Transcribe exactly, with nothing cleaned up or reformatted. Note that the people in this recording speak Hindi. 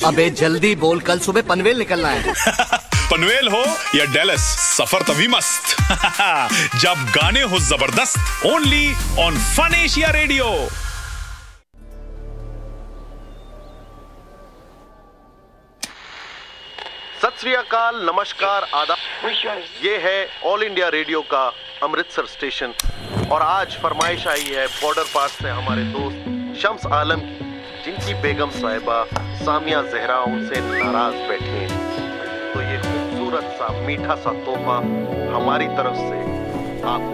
अबे जल्दी बोल, कल सुबह पनवेल निकलना है। पनवेल हो या डेलस, सफर तभी मस्त जब गाने हो जबरदस्त। Only on fun Asia radio. सत श्री अकाल, नमस्कार, आदाब। ये है ऑल इंडिया रेडियो का अमृतसर स्टेशन और आज फरमाइश आई है बॉर्डर पास से हमारे दोस्त शम्स आलम की, जिनकी बेगम साहिबा सामिया जहरा उनसे नाराज बैठी हैं। तो ये खूबसूरत सा मीठा सा तोहफा हमारी तरफ से आप